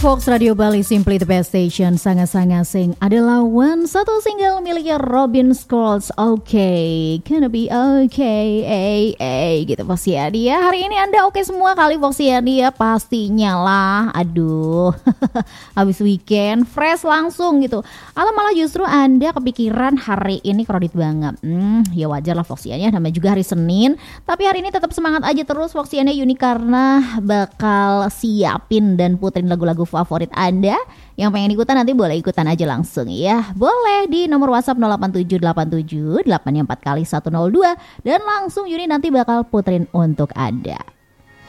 Fox Radio Bali Simply the Best Station. Sangat-sangat sing adalah one satu single miliknya Robin Schulz. Okay, gonna be okay, gitu Foxiania. Hari ini Anda oke semua kali Foxiania, pastinya lah. Aduh, habis weekend fresh langsung gitu. Atau malah justru Anda kepikiran hari ini kredit banget. Ya wajar lah Foxiania, namanya juga hari Senin. Tapi hari ini tetap semangat aja terus Foxiania Uni, karena bakal siapin dan puterin lagu-lagu favorit Anda. Yang pengen ikutan nanti boleh ikutan aja langsung ya. Boleh di nomor WhatsApp 08787 84 kali 102 dan langsung Yuni nanti bakal puterin untuk Anda.